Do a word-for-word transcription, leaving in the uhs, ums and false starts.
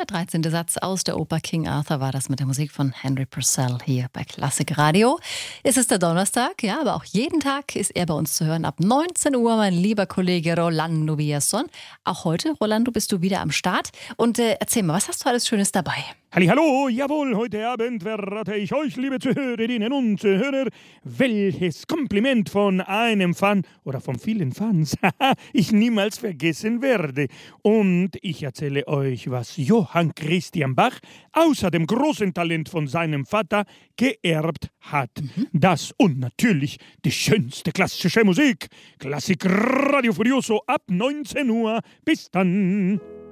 Der dreizehnte Satz aus der Oper King Arthur war das mit der Musik von Henry Purcell hier bei Klassik Radio. Es ist der Donnerstag, ja, aber auch jeden Tag ist er bei uns zu hören ab neunzehn Uhr, mein lieber Kollege Rolando Villazón. Auch heute, Rolando, bist du wieder am Start. Und äh, erzähl mal, was hast du alles Schönes dabei? Hallihallo, jawohl, heute Abend verrate ich euch, liebe Zuhörerinnen und Zuhörer, welches Kompliment von einem Fan oder von vielen Fans ich niemals vergessen werde. Und ich erzähle euch, was Johann Christian Bach außer dem großen Talent von seinem Vater geerbt hat. Mhm. Das und natürlich die schönste klassische Musik. Klassik Radio Furioso ab neunzehn Uhr. Bis dann.